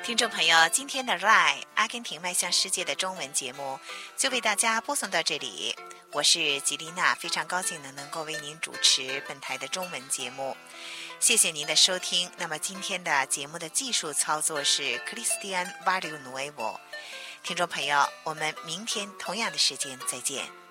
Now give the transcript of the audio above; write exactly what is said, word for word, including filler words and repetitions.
听众朋友，今天的 R A I 阿根廷迈向世界的中文节目就为大家播送到这里。我是吉丽娜，非常高兴呢能够为您主持本台的中文节目。谢谢您的收听。那么今天的节目的技术操作是 Cristian Vario Nuevo。听众朋友，我们明天同样的时间再见。